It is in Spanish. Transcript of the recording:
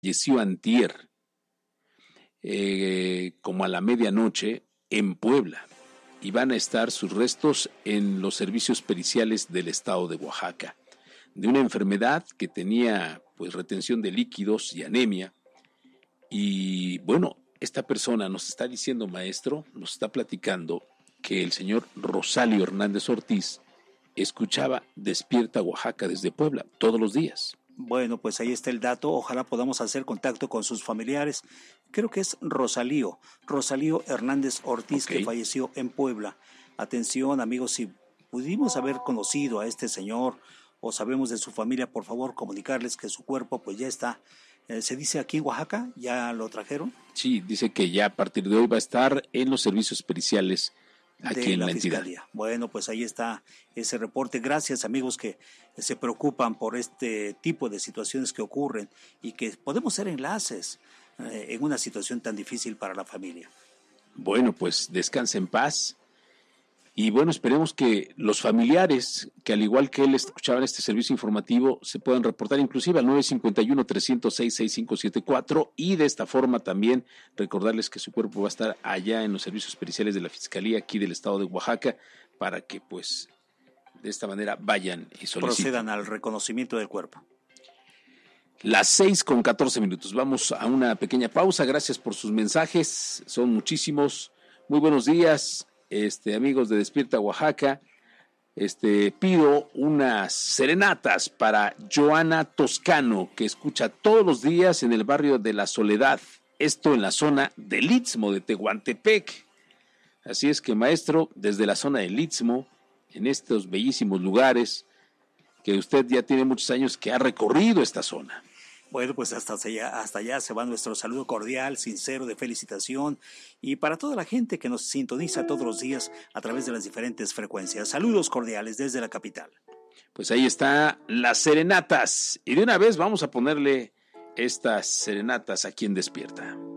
falleció antier, como a la medianoche, en Puebla, y van a estar sus restos en los servicios periciales del estado de Oaxaca, de una enfermedad que tenía pues retención de líquidos y anemia. Y bueno, esta persona nos está diciendo, maestro, nos está platicando que el señor Rosalio Hernández Ortiz escuchaba Despierta Oaxaca desde Puebla todos los días. Bueno, pues ahí está el dato. Ojalá podamos hacer contacto con sus familiares. Creo que es Rosalío Hernández Ortiz, que falleció en Puebla. Atención, amigos, si pudimos haber conocido a este señor o sabemos de su familia, por favor, comunicarles que su cuerpo pues ya está. ¿Se dice aquí en Oaxaca? ¿Ya lo trajeron? Sí, dice que ya a partir de hoy va a estar en los servicios periciales aquí en la entidad. Fiscalía. Bueno, pues ahí está ese reporte. Gracias, amigos que se preocupan por este tipo de situaciones que ocurren y que podemos ser enlaces en una situación tan difícil para la familia. Bueno, pues descanse en paz. Y bueno, esperemos que los familiares, que al igual que él escuchaban este servicio informativo, se puedan reportar inclusive al 951-306-6574, y de esta forma también recordarles que su cuerpo va a estar allá en los servicios periciales de la Fiscalía aquí del estado de Oaxaca, para que pues de esta manera vayan y soliciten. Procedan al reconocimiento del cuerpo. Las 6:14. Vamos a una pequeña pausa. Gracias por sus mensajes, son muchísimos. Muy buenos días. Amigos de Despierta Oaxaca, pido unas serenatas para Joana Toscano, que escucha todos los días en el barrio de La Soledad, esto en la zona del Istmo de Tehuantepec. Así es que, maestro, desde la zona del Istmo, en estos bellísimos lugares, que usted ya tiene muchos años que ha recorrido esta zona. Bueno, pues hasta allá se va nuestro saludo cordial, sincero, de felicitación, y para toda la gente que nos sintoniza todos los días a través de las diferentes frecuencias. Saludos cordiales desde la capital. Pues ahí está las serenatas, y de una vez vamos a ponerle estas serenatas aquí en Despierta.